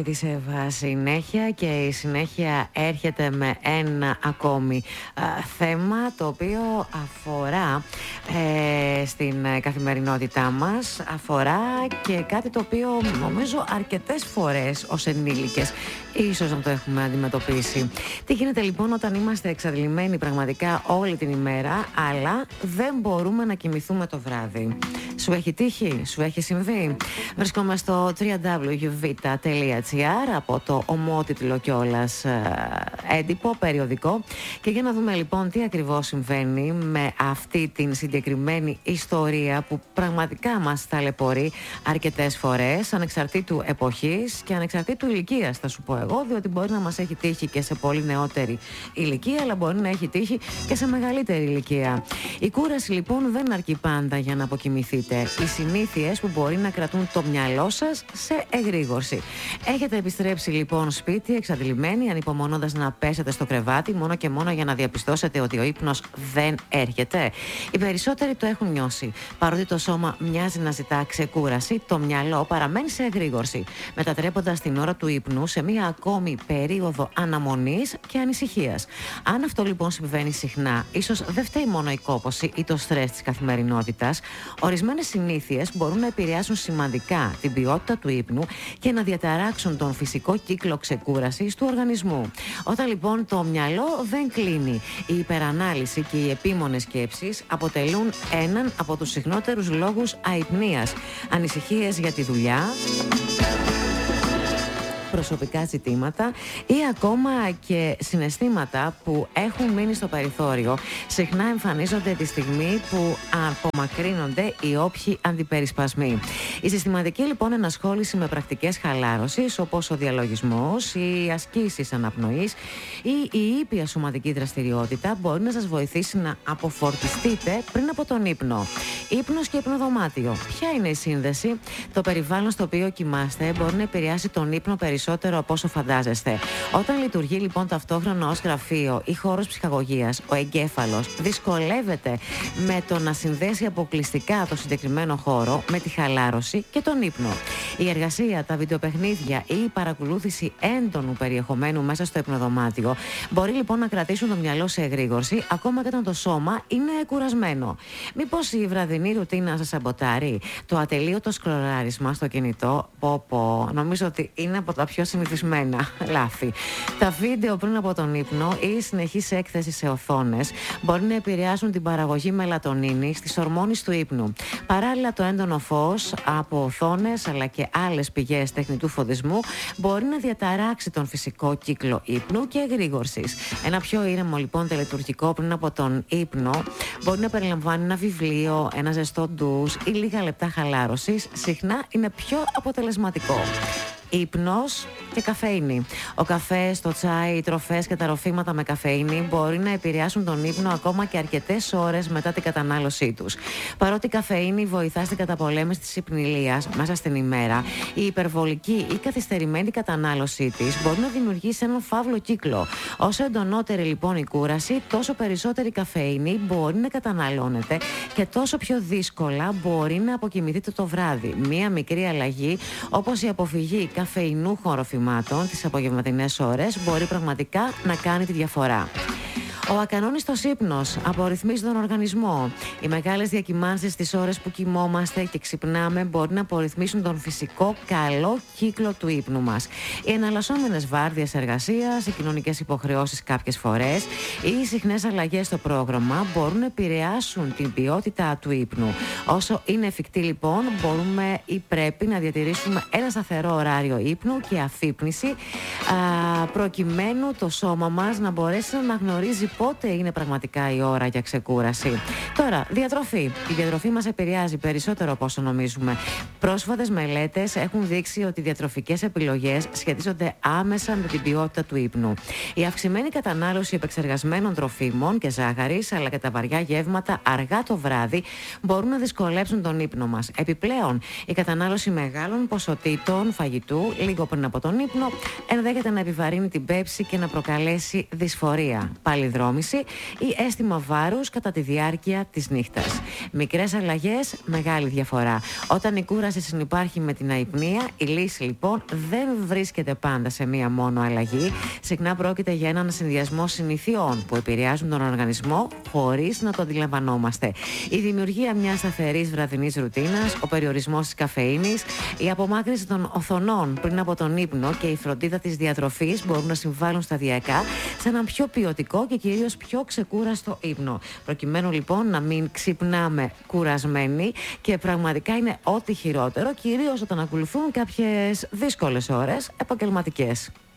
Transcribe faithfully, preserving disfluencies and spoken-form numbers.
της Εύα συνέχεια και η συνέχεια έρχεται με ένα ακόμη α, θέμα το οποίο αφορά ε, στην καθημερινότητά μας, αφορά και κάτι το οποίο νομίζω αρκετές φορές ως ενήλικες ίσως να το έχουμε αντιμετωπίσει. Τι γίνεται λοιπόν όταν είμαστε εξαντλημένοι πραγματικά όλη την ημέρα, αλλά δεν μπορούμε να κοιμηθούμε το βράδυ? Σου έχει τύχει, σου έχει συμβεί? Βρίσκομαι στο double-u double-u double-u τελεία vita τελεία gr, από το ομότιτλο κιόλας έντυπο, περιοδικό, και για να δούμε λοιπόν τι ακριβώς συμβαίνει με αυτή την συγκεκριμένη ιστορία που πραγματικά μας ταλαιπωρεί αρκετές φορές, ανεξαρτήτου εποχής και ανεξαρτήτου ηλικίας, θα σου πω εγώ, διότι μπορεί να μας έχει τύχει και σε πολύ νεότερη ηλικία, αλλά μπορεί να έχει τύχει και σε μεγαλύτερη ηλικία. Η κούραση λοιπόν δεν αρκεί πάντα για να αποκοιμηθείτε. Οι συνήθειες που μπορεί να κρατούν το μυαλό σας σε εγρήγορση. Έχετε επιστρέψει λοιπόν σπίτι εξαντλημένοι, ανυπομονώντας να πέσετε στο κρεβάτι μόνο και μόνο για να διαπιστώσετε ότι ο ύπνος δεν έρχεται? Οι περισσότεροι το έχουν νιώσει. Παρότι το σώμα μοιάζει να ζητά ξεκούραση, το μυαλό παραμένει σε εγρήγορση, μετατρέποντας την ώρα του ύπνου σε μία ακόμη περίοδο αναμονής και ανησυχίας. Αν αυτό λοιπόν συμβαίνει συχνά, ίσως δεν φταίει μόνο η κόπωση ή το στρες της καθημερινότητας. Ορισμένες συνήθειες μπορούν να επηρεάσουν σημαντικά την ποιότητα του ύπνου και να διαταράξουν τον φυσικό κύκλο ξεκούρασης του οργανισμού. Όταν λοιπόν το μυαλό δεν κλείνει, η υπερανάλυση και οι επίμονες σκέψεις αποτελούν έναν από τους συχνότερους λόγους αϊπνίας. Ανησυχίες για τη δουλειά, προσωπικά ζητήματα ή ακόμα και συναισθήματα που έχουν μείνει στο περιθώριο συχνά εμφανίζονται τη στιγμή που απομακρύνονται οι όποιοι αντιπερισπασμοί. Η συστηματική λοιπόν ενασχόληση με πρακτικές χαλάρωσης, όπως ο διαλογισμός, οι ασκήσεις αναπνοής ή η ήπια σωματική δραστηριότητα, μπορεί να σας βοηθήσει να αποφορτιστείτε πριν από τον ύπνο. Ύπνος και υπνοδωμάτιο. Ποια είναι η σύνδεση? Το περιβάλλον στο οποίο κοιμάστε μπορεί να επηρεάσει τον ύπνο περισσότερο από όσο φαντάζεστε. Όταν λειτουργεί λοιπόν ταυτόχρονα ως γραφείο ή χώρος ψυχαγωγίας, ο εγκέφαλος δυσκολεύεται με το να συνδέσει αποκλειστικά το συγκεκριμένο χώρο με τη χαλάρωση και τον ύπνο. Η εργασία, τα βιντεοπαιχνίδια ή η παρακολούθηση έντονου περιεχομένου μέσα στο υπνοδωμάτιο μπορεί λοιπόν να κρατήσουν το μυαλό σε εγρήγορση, ακόμα και όταν το σώμα είναι κουρασμένο. Μήπως η βραδινή ρουτίνα σας σαμποτάρει? Το ατελείωτο σκρολάρισμα στο κινητό, πω πω, νομίζω ότι είναι από τα πιο συνηθισμένα λάθη. Τα βίντεο πριν από τον ύπνο ή η συνεχής έκθεση σε οθόνες μπορεί να επηρεάσουν την παραγωγή μελατονίνης, της ορμόνης του ύπνου. Παράλληλα, το έντονο φως από οθόνες αλλά και άλλες πηγές τεχνητού φωτισμού μπορεί να διαταράξει τον φυσικό κύκλο ύπνου και εγρήγορσης. Ένα πιο ήρεμο λοιπόν τελετουργικό πριν από τον ύπνο μπορεί να περιλαμβάνει ένα βιβλίο, ένα ζεστό ντους ή λίγα λεπτά χαλάρωσης. Συχνά είναι πιο αποτελεσματικό. Ύπνος και καφέινη. Ο καφές, το τσάι, οι τροφές και τα ροφήματα με καφέινη μπορεί να επηρεάσουν τον ύπνο ακόμα και αρκετές ώρες μετά την κατανάλωσή τους. Παρότι η καφέινη βοηθά στην καταπολέμηση της υπνηλίας μέσα στην ημέρα, η υπερβολική ή καθυστερημένη κατανάλωσή της μπορεί να δημιουργήσει έναν φαύλο κύκλο. Όσο εντονότερη λοιπόν η κούραση, τόσο περισσότερη καφέινη μπορεί να καταναλώνεται και τόσο πιο δύσκολα μπορεί να αποκοιμηθείτε το βράδυ. Μία μικρή αλλαγή, όπως η αποφυγή καφεϊνούχων ροφημάτων τις απογευματινές ώρες, μπορεί πραγματικά να κάνει τη διαφορά. Ο ακανόνιστος ύπνος απορριθμίζει τον οργανισμό. Οι μεγάλες διακυμάνσεις στις ώρες που κοιμόμαστε και ξυπνάμε μπορεί να απορριθμίσουν τον φυσικό καλό κύκλο του ύπνου μας. Οι εναλλασσόμενες βάρδιες εργασίας, οι κοινωνικές υποχρεώσεις κάποιες φορές ή οι συχνές αλλαγές στο πρόγραμμα μπορούν να επηρεάσουν την ποιότητα του ύπνου. Όσο είναι εφικτή λοιπόν, μπορούμε ή πρέπει να διατηρήσουμε ένα σταθερό ωράριο ύπνου και αφύπνιση, α, προκειμένου το σώμα μας να μπορέσει να αναγνωρίζει πότε είναι πραγματικά η ώρα για ξεκούραση. Τώρα, διατροφή. Η διατροφή μας επηρεάζει περισσότερο από όσο νομίζουμε. Πρόσφατες μελέτες έχουν δείξει ότι οι διατροφικές επιλογές σχετίζονται άμεσα με την ποιότητα του ύπνου. Η αυξημένη κατανάλωση επεξεργασμένων τροφίμων και ζάχαρης, αλλά και τα βαριά γεύματα αργά το βράδυ, μπορούν να δυσκολέψουν τον ύπνο μας. Επιπλέον, η κατανάλωση μεγάλων ποσοτήτων φαγητού λίγο πριν από τον ύπνο ενδέχεται να επιβαρύνει την πέψη και να προκαλέσει δυσφορία. Παλιδρό. τετράδόμηση ή αίσθημα βάρους κατά τη διάρκεια της νύχτας. Μικρές αλλαγές, μεγάλη διαφορά. Όταν η κούραση συνυπάρχει με την αϊπνία, η λύση λοιπόν δεν βρίσκεται πάντα σε μία μόνο αλλαγή. Συχνά πρόκειται για έναν συνδυασμό συνηθιών που επηρεάζουν τον οργανισμό χωρίς να το αντιλαμβανόμαστε. Η δημιουργία μιας σταθερής βραδινής ρουτίνας, ο περιορισμός της καφεΐνης, η απομάκρυνση των οθονών πριν από τον ύπνο και η φροντίδα της διατροφής μπορούν να συμβάλλουν σταδιακά σε έναν πιο ποιοτικό και κυρίως πιο ξεκούραστο ύπνο. Προκειμένου λοιπόν να μην ξυπνάμε κουρασμένοι, και πραγματικά είναι ό,τι χειρότερο, κυρίως όταν ακολουθούν κάποιες δύσκολες ώρες επαγγελματικές.